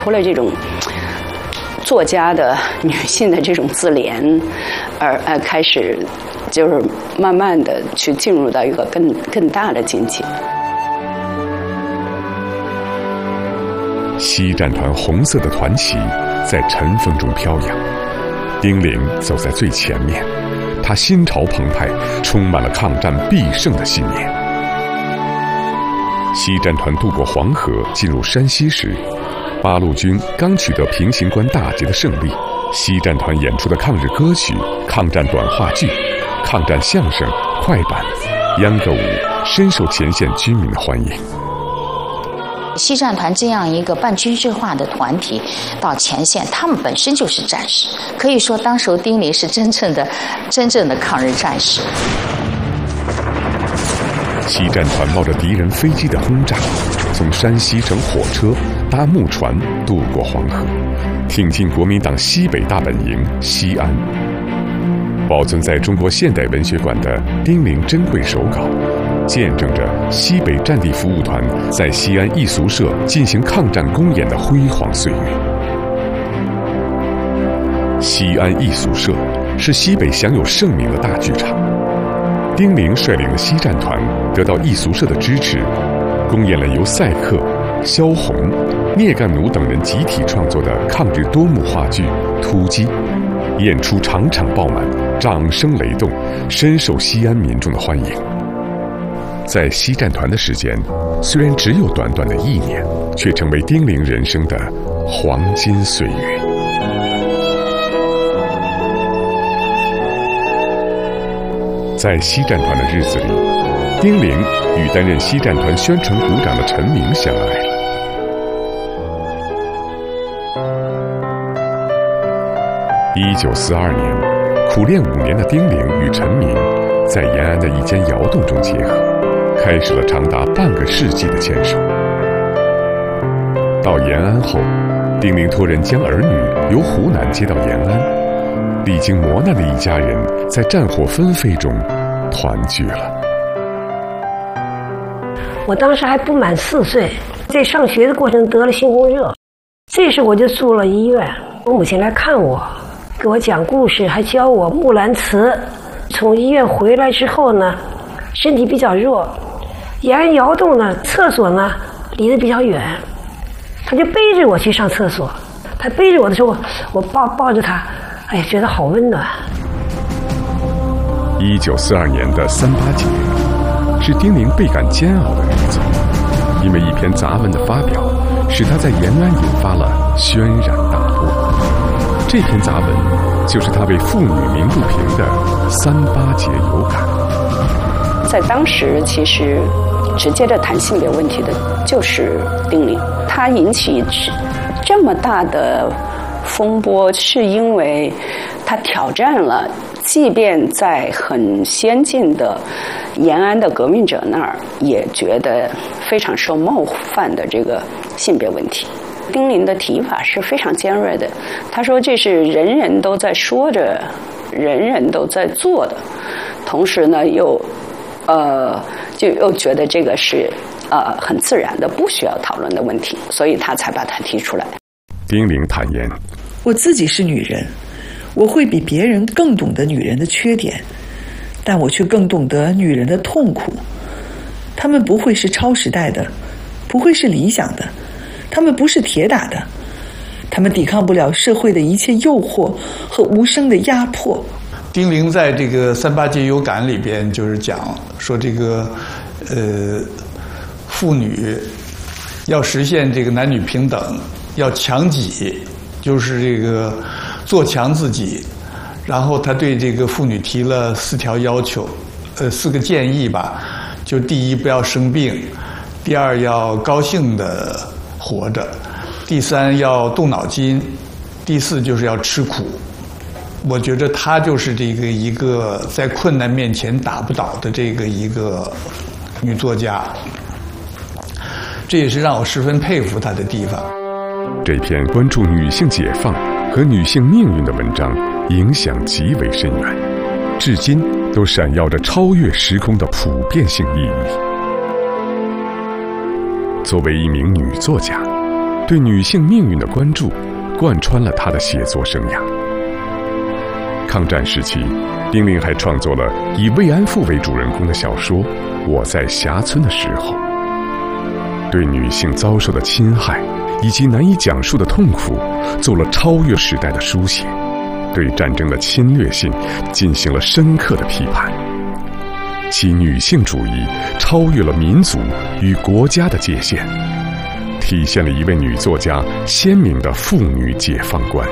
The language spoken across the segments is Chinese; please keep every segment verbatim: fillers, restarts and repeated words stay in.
除了这种作家的女性的这种自怜，而呃开始就是慢慢的去进入到一个更更大的境界。 西战团红色的团旗在尘风中飘扬，丁玲走在最前面，她心潮澎湃，充满了抗战必胜的信念。西战团渡过黄河进入山西时，八路军刚取得平型关大捷的胜利，西战团演出的抗日歌曲、抗战短话剧、抗战相声、快板、秧歌舞深受前线军民的欢迎。 西战团这样一个半军事化的团体到前线，他们本身就是战士，可以说当时丁玲是真正的真正的抗日战士。 西战团冒着敌人飞机的轰炸，从山西乘火车搭木船渡过黄河，挺进国民党西北大本营西安。保存在中国现代文学馆的丁玲珍贵手稿，见证着西北战地服务团在西安艺俗社进行抗战公演的辉煌岁月。西安艺俗社是西北享有盛名的大剧场，丁玲率领的西战团得到艺俗社的支持，公演了由赛克、萧红、聂干弩等人集体创作的抗日多幕话剧《突击》，演出场场爆满，掌声雷动，深受西安民众的欢迎。在西战团的时间虽然只有短短的一年，却成为丁玲人生的黄金岁月。在西战团的日子里，丁玲与担任西战团宣传股长的陈明相爱了。一九四二年，苦练五年的丁玲与陈明在延安的一间窑洞中结合，开始了长达半个世纪的牵手。到延安后，丁玲托人将儿女由湖南接到延安，历经磨难的一家人在战火纷飞中团聚了。 我当时还不满四岁，在上学的过程得了猩红热，这时我就住了医院。我母亲来看我，给我讲故事，还教我《木兰辞》。从医院回来之后呢，身体比较弱，延安窑洞呢，厕所呢离得比较远，他就背着我去上厕所。他背着我的时候，我抱抱着他，哎呀，觉得好温暖。 一九四二年的三八节是丁玲倍感煎熬的日子，因为一篇杂文的发表，使他在延安引发了轩然大波。这篇杂文就是他为妇女鸣不平的三八节有感。 在当时，其实直接的谈性别问题的就是丁玲，她引起这么大的风波，是因为她挑战了即便在很先进的延安的革命者那儿也觉得非常受冒犯的这个性别问题。丁玲的提法是非常尖锐的，他说这是人人都在说着，人人都在做的，同时呢又呃就又觉得这个是呃很自然的，不需要讨论的问题，所以他才把它提出来。 丁玲坦言， 我自己是女人，我会比别人更懂得女人的缺点，但我却更懂得女人的痛苦。她们不会是超时代的，不会是理想的，她们不是铁打的，她们抵抗不了社会的一切诱惑和无声的压迫。 丁玲在这个三八节有感里边就是讲说，这个呃妇女要实现这个男女平等，要强己，就是这个做强自己。然后他对这个妇女提了四条要求，呃四个建议吧，就第一不要生病，第二要高兴的活着，第三要动脑筋，第四就是要吃苦。我觉得她就是这个一个在困难面前打不倒的这个一个女作家，这也是让我十分佩服她的地方。 这篇关注女性解放和女性命运的文章影响极为深远，至今都闪耀着超越时空的普遍性意义。作为一名女作家， 对女性命运的关注，贯穿了他的写作生涯。抗战时期，丁玲还创作了以慰安妇为主人公的小说《我在辖村的时候》，对女性遭受的侵害以及难以讲述的痛苦做了超越时代的书写，对战争的侵略性进行了深刻的批判。其女性主义超越了民族与国家的界限，体现了一位女作家鲜明的妇女解放观。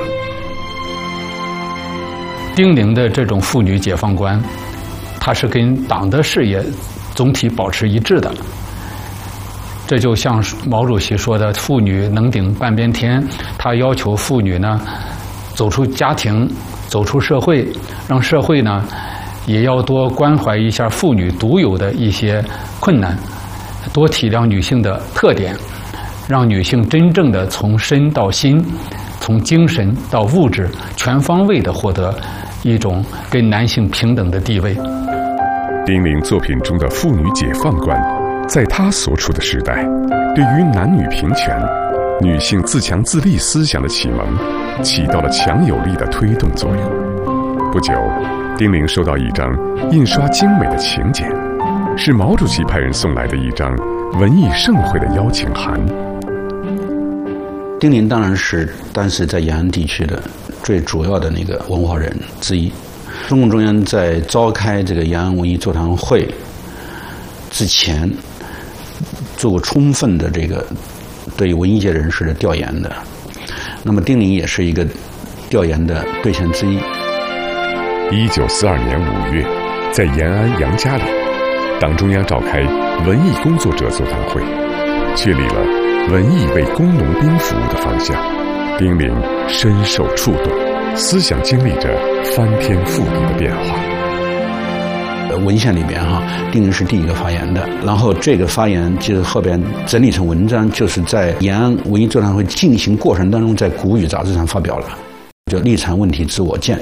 丁玲的这种妇女解放观，它是跟党的事业总体保持一致的。这就像毛主席说的“妇女能顶半边天”，他要求妇女呢走出家庭，走出社会，让社会呢也要多关怀一下妇女独有的一些困难，多体谅女性的特点，让女性真正的从身到心，从精神到物质，全方位的获得一种跟男性平等的地位。 丁玲作品中的妇女解放观，在她所处的时代，对于男女平权、女性自强自立思想的启蒙，起到了强有力的推动作用。不久，丁玲收到一张印刷精美的请柬，是毛主席派人送来的一张文艺盛会的邀请函。 丁玲当然是当时在延安地区的最主要的那个文化人之一。中共中央在召开这个延安文艺座谈会之前，做过充分的这个对文艺界人士的调研的。那么丁玲也是一个调研的对象之一。 一九四二年五月，在延安杨家里，党中央召开文艺工作者座谈会，确立了文艺为工农兵服务的方向。丁玲深受触动，思想经历着翻天覆地的变化。 文献里面哈，丁玲是第一个发言的，然后这个发言就是后边整理成文章，就是在延安文艺座谈会进行过程当中，在《谷雨》杂志上发表了，就立场问题自我见。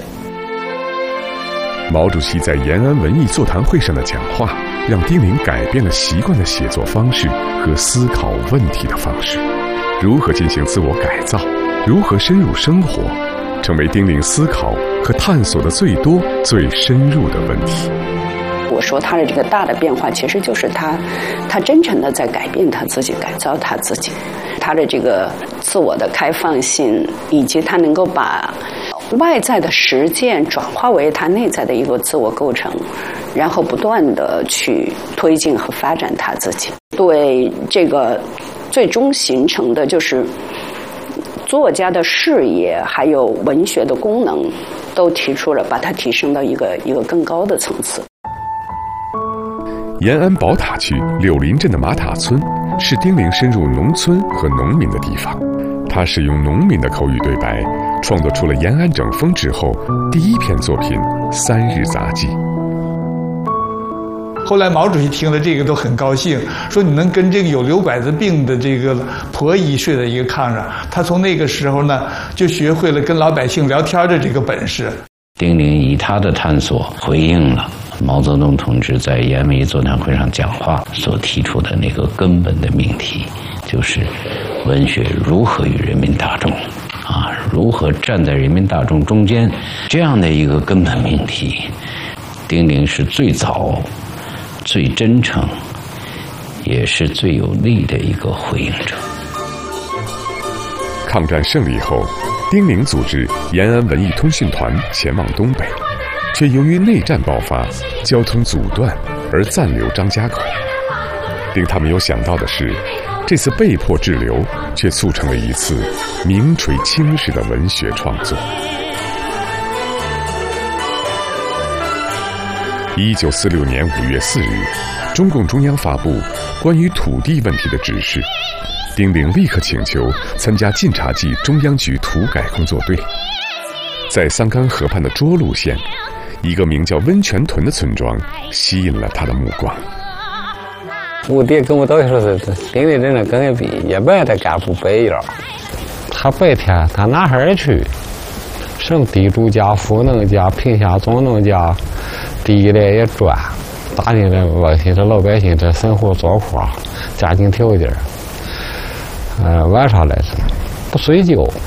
毛主席在延安文艺座谈会上的讲话，让丁玲改变了习惯的写作方式和思考问题的方式。如何进行自我改造，如何深入生活，成为丁玲思考和探索的最多、最深入的问题。 我说他的这个大的变化，其实就是他，他真诚的在改变他自己，改造他自己。他的这个自我的开放性，以及他能够把外在的实践转化为他内在的一个自我构成，然后不断的去推进和发展他自己。对这个最终形成的就是作家的事业，还有文学的功能，都提出了把它提升到一个一个更高的层次。 延安宝塔区柳林镇的马塔村，是丁玲深入农村和农民的地方。他使用农民的口语对白，创作出了延安整风之后第一篇作品《三日杂记》。 后来毛主席听了这个都很高兴，说你能跟这个有瘤拐子病的这个婆姨睡在一个炕上。他从那个时候呢，就学会了跟老百姓聊天的这个本事。 丁玲以他的探索回应了毛泽东同志在延安文艺座谈会上讲话所提出的那个根本的命题，就是文学如何与人民大众啊，如何站在人民大众中间，这样的一个根本命题，丁玲是最早、最真诚，也是最有力的一个回应者。 抗战胜利后，丁玲组织延安文艺通讯团前往东北，却由于内战爆发，交通阻断而暂留张家口。令他没有想到的是，这次被迫滞留，却促成了一次名垂青史的文学创作。一九四六年五月四日，中共中央发布关于土地问题的指示，丁玲立刻请求参加晋察冀中央局土改工作队。在桑干河畔的涿鹿县，一个名叫温泉屯的村庄吸引了他的目光。 我爹跟我到说是丁玲真的跟个比也不爱在干部白了，他白天他哪哈儿去，什么地主家、富农家、贫下中农家，地来也转，打进来百姓这老百姓这生活状况、家庭条件， 呃，晚上来是不睡觉。